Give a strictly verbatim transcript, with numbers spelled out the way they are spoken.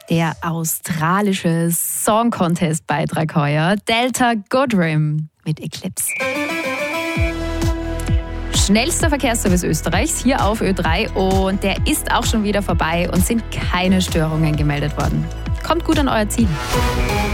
Der australische Song Contest Beitrag heuer. Delta Goodrem mit Eclipse. Schnellster Verkehrsservice Österreichs hier auf Ö drei und der ist auch schon wieder vorbei und sind keine Störungen gemeldet worden. Kommt gut an euer Ziel.